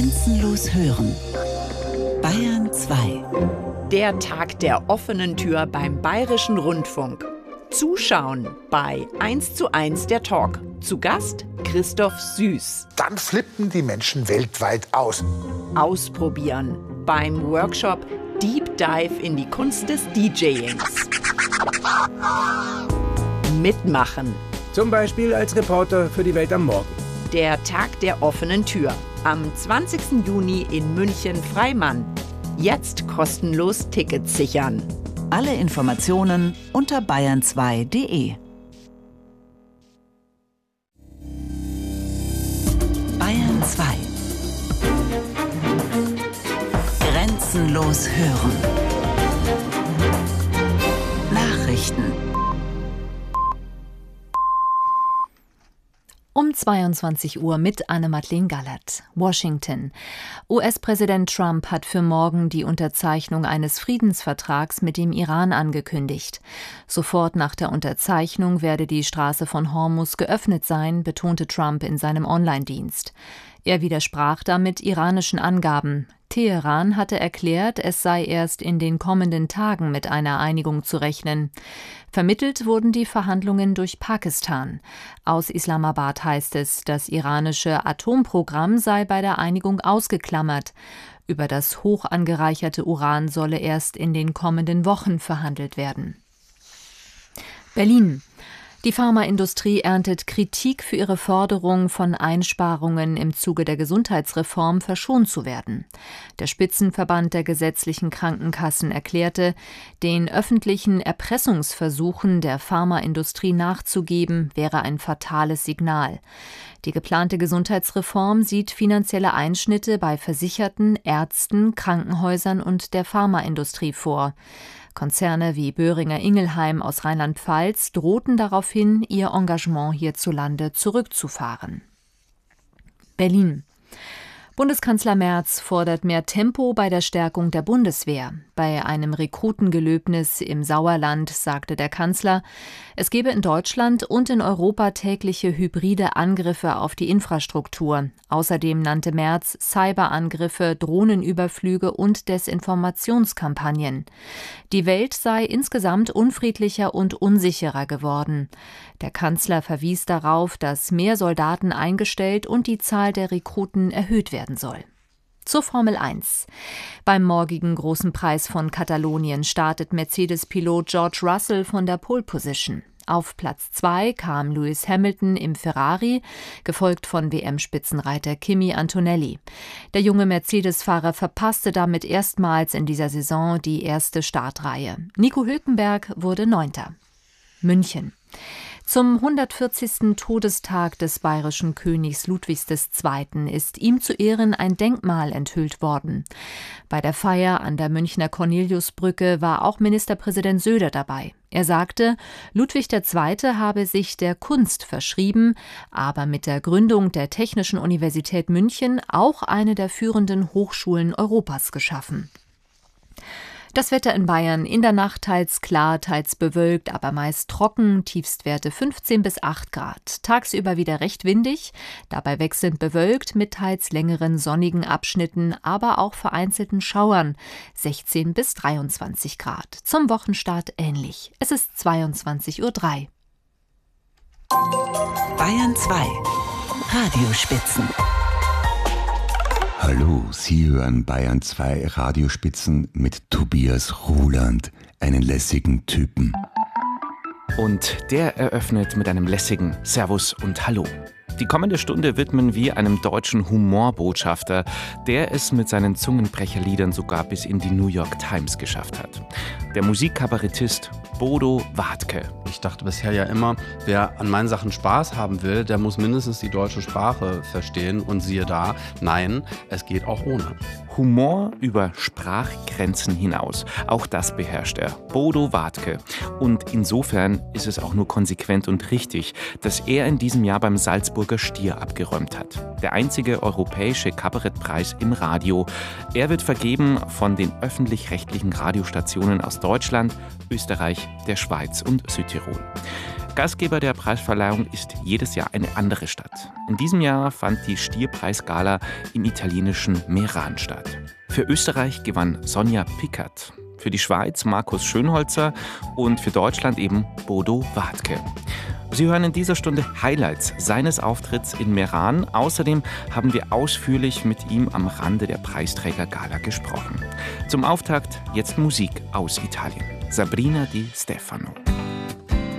Grenzenlos hören. Bayern 2. Der Tag der offenen Tür beim Bayerischen Rundfunk. Zuschauen bei 1:1 der Talk. Zu Gast Christoph Süß. Dann flippen die Menschen weltweit aus. Ausprobieren beim Workshop Deep Dive in die Kunst des DJings. Mitmachen. Zum Beispiel als Reporter für die Welt am Morgen. Der Tag der offenen Tür. Am 20. Juni in München-Freimann. Jetzt kostenlos Tickets sichern. Alle Informationen unter bayern2.de. Bayern 2. Grenzenlos hören. Nachrichten. Um 22 Uhr mit Anne-Madeleine Gallert. Washington. US-Präsident Trump hat für morgen die Unterzeichnung eines Friedensvertrags mit dem Iran angekündigt. Sofort nach der Unterzeichnung werde die Straße von Hormuz geöffnet sein, betonte Trump in seinem Online-Dienst. Er widersprach damit iranischen Angaben. Teheran hatte erklärt, es sei erst in den kommenden Tagen mit einer Einigung zu rechnen. Vermittelt wurden die Verhandlungen durch Pakistan. Aus Islamabad heißt es, das iranische Atomprogramm sei bei der Einigung ausgeklammert. Über das hoch angereicherte Uran solle erst in den kommenden Wochen verhandelt werden. Berlin. Die Pharmaindustrie erntet Kritik für ihre Forderung, von Einsparungen im Zuge der Gesundheitsreform verschont zu werden. Der Spitzenverband der gesetzlichen Krankenkassen erklärte, den öffentlichen Erpressungsversuchen der Pharmaindustrie nachzugeben, wäre ein fatales Signal. Die geplante Gesundheitsreform sieht finanzielle Einschnitte bei Versicherten, Ärzten, Krankenhäusern und der Pharmaindustrie vor. Konzerne wie Boehringer Ingelheim aus Rheinland-Pfalz drohten daraufhin, ihr Engagement hierzulande zurückzufahren. Berlin. Bundeskanzler Merz fordert mehr Tempo bei der Stärkung der Bundeswehr. Bei einem Rekrutengelöbnis im Sauerland sagte der Kanzler, es gebe in Deutschland und in Europa tägliche hybride Angriffe auf die Infrastruktur. Außerdem nannte Merz Cyberangriffe, Drohnenüberflüge und Desinformationskampagnen. Die Welt sei insgesamt unfriedlicher und unsicherer geworden. Der Kanzler verwies darauf, dass mehr Soldaten eingestellt und die Zahl der Rekruten erhöht werden soll. Zur Formel 1. Beim morgigen Großen Preis von Katalonien startet Mercedes-Pilot George Russell von der Pole Position. Auf Platz 2 kam Lewis Hamilton im Ferrari, gefolgt von WM-Spitzenreiter Kimi Antonelli. Der junge Mercedes-Fahrer verpasste damit erstmals in dieser Saison die erste Startreihe. Nico Hülkenberg wurde 9. München. Zum 140. Todestag des bayerischen Königs Ludwigs II. Ist ihm zu Ehren ein Denkmal enthüllt worden. Bei der Feier an der Münchner Corneliusbrücke war auch Ministerpräsident Söder dabei. Er sagte, Ludwig II. Habe sich der Kunst verschrieben, aber mit der Gründung der Technischen Universität München auch eine der führenden Hochschulen Europas geschaffen. Das Wetter in Bayern: in der Nacht teils klar, teils bewölkt, aber meist trocken, Tiefstwerte 15 bis 8 Grad. Tagsüber wieder recht windig, dabei wechselnd bewölkt mit teils längeren sonnigen Abschnitten, aber auch vereinzelten Schauern, 16 bis 23 Grad. Zum Wochenstart ähnlich. Es ist 22:03 Uhr. Bayern 2. Radiospitzen. Hallo, Sie hören Bayern 2 Radiospitzen mit Tobias Ruland, einen lässigen Typen. Und der eröffnet mit einem lässigen Servus und Hallo. Die kommende Stunde widmen wir einem deutschen Humorbotschafter, der es mit seinen Zungenbrecherliedern sogar bis in die New York Times geschafft hat. Der Musikkabarettist Bodo Wartke. Ich dachte bisher ja immer, wer an meinen Sachen Spaß haben will, der muss mindestens die deutsche Sprache verstehen. Und siehe da, nein, es geht auch ohne. Humor über Sprachgrenzen hinaus. Auch das beherrscht er, Bodo Wartke. Und insofern ist es auch nur konsequent und richtig, dass er in diesem Jahr beim Salzburger Stier abgeräumt hat. Der einzige europäische Kabarettpreis im Radio. Er wird vergeben von den öffentlich-rechtlichen Radiostationen aus Deutschland, Österreich, der Schweiz und Südtirol. Gastgeber der Preisverleihung ist jedes Jahr eine andere Stadt. In diesem Jahr fand die Stierpreisgala im italienischen Meran statt. Für Österreich gewann Sonja Pickert, für die Schweiz Markus Schönholzer und für Deutschland eben Bodo Wartke. Sie hören in dieser Stunde Highlights seines Auftritts in Meran. Außerdem haben wir ausführlich mit ihm am Rande der Preisträgergala gesprochen. Zum Auftakt jetzt Musik aus Italien. Sabrina Di Stefano.